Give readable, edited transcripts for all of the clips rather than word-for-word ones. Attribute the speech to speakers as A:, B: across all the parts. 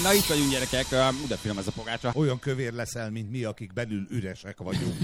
A: Na itt vagyunk, gyerekek, de finom ez a pogácsa.
B: Olyan kövér leszel, mint mi, akik belül üresek vagyunk.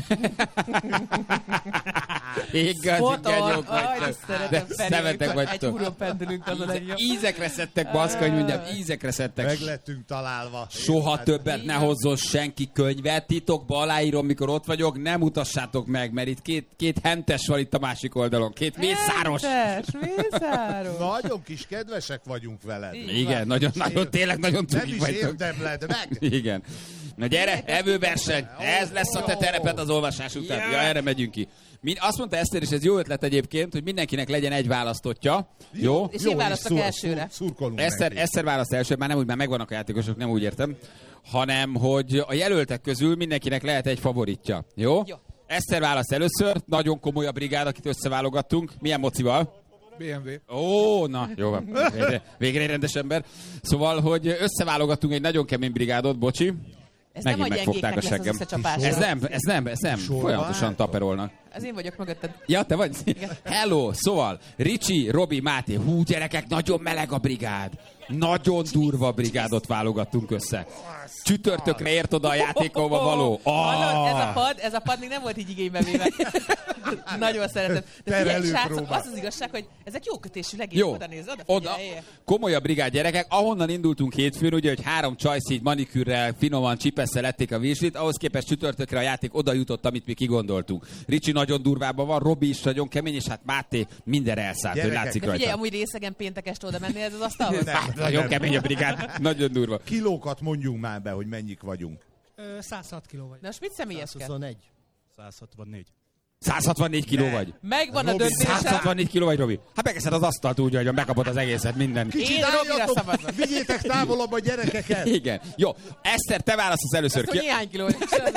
A: Igazi genyók vagytok.
C: De
A: szemetek vagytok.
C: Egy úron pendülünk az a legjobb.
A: Ízekre szedtek, baszka, hogy mondjam, ízekre szedtek.
B: Meg lettünk találva.
A: Soha többet ne hozzon senki könyvet, titokba aláírom, mikor ott vagyok, nem mutassátok meg, mert itt két hentes van itt a másik oldalon, két mészáros.
C: Mészáros.
B: Nagyon kis kedvesek vagyunk veled.
A: Igen, nagyon, tényleg nagyon
B: Nem
A: cukik
B: is
A: vagytok.
B: érdemled meg.
A: Igen. Na gyere, evőverseny, ez lesz a te tereped az olvasás után. Ja, erre megyünk ki. Azt mondta Eszter, és ez jó ötlet egyébként, hogy mindenkinek legyen egy választottja. Jó?
C: És én választok elsőre.
B: Szurkolunk
A: Eszter választ első, már nem úgy, már megvannak a játékosok, nem úgy értem, hanem, hogy a jelöltek közül mindenkinek lehet egy favoritja. Jó? Eszter választ először, nagyon komoly a brigád, akit összeválogattunk. Milyen mocival?
B: BMW.
A: Ó, na, jó van. Végre egy rendes ember. Szóval, hogy összeválogattunk egy nagyon kemény brigádot, bocsi.
C: Ez
A: Megint
C: nem a
A: megfogták a
C: gyengéknek lesz
A: seggem.
C: az összecsapás.
A: Ez nem. Folyamatosan taperolnak.
C: Az én vagyok mögötted.
A: Ja, te vagy? Hello, szóval, Ricsi, Robi, Máté. Hú, gyerekek, nagyon meleg a brigád. Nagyon durva brigádot válogattunk össze. Csütörtökre ért oda a játékolba való.
C: Ez a pad még nem volt így igénybe véve. Nagyon szeretem. De figyelj, srácok, az az igazság, hogy ezek jó kötésű legény. Oda nézz, oda.
A: Komolyabb brigád, gyerekek. Ahonnan indultunk hétfőn, ugye, hogy 3 csajsz így manikűrrel, finoman csipesszel lették a virslit, ahhoz képest csütörtökre a játék oda jutott, amit mi kigondoltunk. Ricsi nagyon durvában van, Robi is nagyon kemény, és hát Máté mindenre elszállt, hogy látszik rajta.
C: Figyelj, amúgy részegen péntek este oda menni ez az asztalhoz?
A: Nagyon kemény a brigád, nagyon durva.
B: Kilókat mondjunk már be, hogy mennyik vagyunk.
D: 106 kiló vagy.
C: Na most mit személyeskedsz?
D: 121.
E: 164.
A: 164 kiló vagy.
C: Megvan a
B: Robi,
C: döntésem.
A: 164 kiló vagy, Robi. Hát megeszed az asztalt úgy, hogy megkapod az egészet, minden.
C: Én Robira szavazok.
B: Vigyétek távolabb a gyerekeket.
A: Igen. Jó. Eszter, te választasz először.
C: Azt, hogy néhány kiló.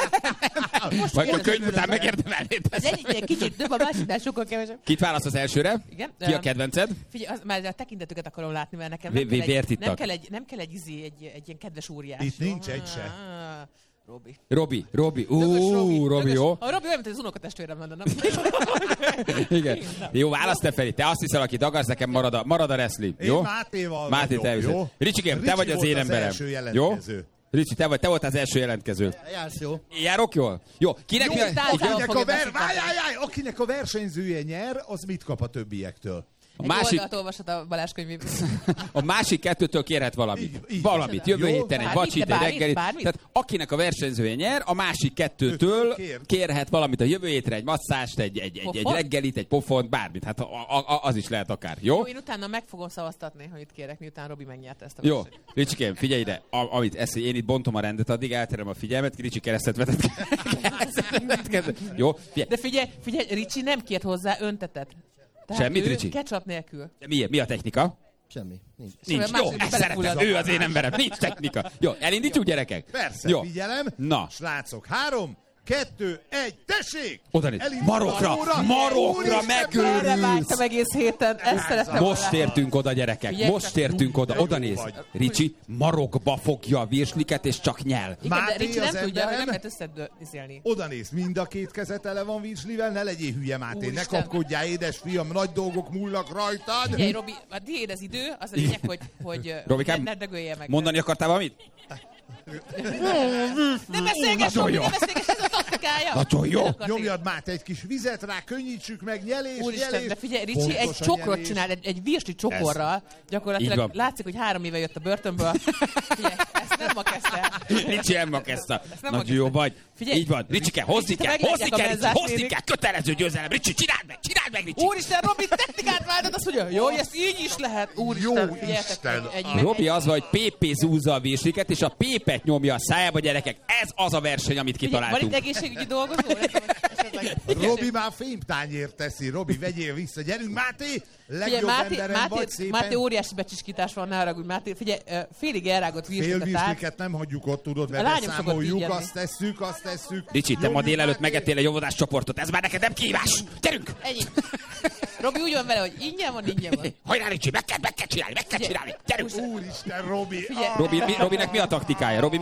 A: Vagy a könyv után megérdemelnéd.
C: Az egyik egy kicsit több, a másiknál sokkal kevesebb.
A: Kit választasz elsőre?
C: Igen.
A: Ki a kedvenced?
C: Figyelj, már a tekintetüket akarom látni, mert nekem nem kell egy ilyen kedves óriás.
B: Itt nincs egy se.
C: Robi.
A: Robi, jó.
C: A Robi olyan, mint az unokatestvérem lenne, nem?
A: Igen. Jó, válasz te, Feri. Te azt hiszel, akit akarsz, nekem marad a wrestling. Jó?
B: Én Mátéval
A: Máté, te
B: jó?
A: Ricsikém, te vagy az én emberem. Jó? Ricsi, te volt az első jelentkező.
D: Jársz jó.
A: Járok jól? Jó.
B: Akinek a versenyzője nyer, az mit kap a többiektől?
C: Oldalt olvashat a Balázs könyvében.
A: A másik kettőtől kérhet valamit. Valamit. Jövő héten egy vacsit, egy reggelit. Tehát akinek a versenyzője nyer, a másik kettőtől kérhet valamit a jövő hétre, egy masszást, egy reggelit, egy pofont, bármit. Hát az is lehet akár. Jó?
C: Én utána meg fogom szavaztatni, hogy itt kérek, miután Robi megnyerte ezt a
A: versenyt. Jó. Ricsikém, figyelj ide. Én itt bontom a rendet, addig elterem a figyelmet. Ricsi keresztet vetett. Jó?
C: De figyelj, Ricsi nem kért hozzá öntetet.
A: Semmit, Ricsi?
C: Ketchup nélkül.
A: De mi a technika?
D: Semmi. Nincs.
A: Jó, ezt szeretem. Ő az én emberem. Nincs technika. Jó, elindítjuk, gyerekek?
B: Persze,
A: jó.
B: Figyelem.
A: Na.
B: Srácok, 3, 2, 1, tessék!
A: Oda néz. Marokra megőrülsz!
C: Erre vágtam egész héten. Ezt szeretem.
A: Most értünk oda, gyerekek. Most értünk oda. Oda néz. Ricsi marokba fogja a virsliket, és csak nyel.
C: Igen, de Ricsi nem tudja, hogy nem lehet összedőzélni.
B: Oda néz, mind a két kezet tele van virslivel, ne legyél hülye, Máté, ne kapkodjál, édesfiam, nagy dolgok múlnak rajtad.
C: Figyelj, Robi, a tiéd az idő, az a lényeg, hogy ne dögölje meg.
A: Mondani akartál valamit?
C: Nem beszélgess, Robi, nem beszélgess, ez a taktikája.
A: Nagyon jó.
B: Nyomjad már egy kis vizet rá, könnyítsük meg, nyelés.
C: Úristen, de figyelj, Ricsi egy csokrot csinál, egy virsli csokorral. Gyakorlatilag látszik, hogy 3 éve jött a börtönből. Figyelj, ezt nem ma kezdte.
A: Ricsi nem ma kezdte. Nagyon jó vagy. Így van. Ricsike, hozni kell, kötelező győzelem. Ricsi, csináld meg, Ricsi.
C: Úristen, Robi, technikát váltod, azt mondja, jó, ezt így is lehet. Úristen,
A: Robi az, hogy Pépé zúzza a virsliket, és a Pépet nyomja a szájába, gyerekek. Ez az a verseny, amit kitaláltunk.
C: Van itt egészségügyi dolgozó?
B: Robi már fémtányért teszi. Robi, vegyél vissza. Gyerünk, Máté! Legjobb emberem vagy, szépen.
C: Máté óriási becsiskítás van, ne haragudj, Máté. Figyelj, félig elrágott virsliket.
B: Fél virsliket nem hagyjuk ott, tudod, mert beszámoljuk, azt tesszük.
A: Ricsi, te ma délelőtt megettél egy óvodás csoportot, ez már neked nem kívás. Gyerünk!
C: Ennyi. Robi úgy van vele, hogy ingyen van.
A: Hajrá, Ricsi, meg kell csinálni. Gyerünk!
B: Úristen, Robi!
A: Robinek mi a taktikája? Robi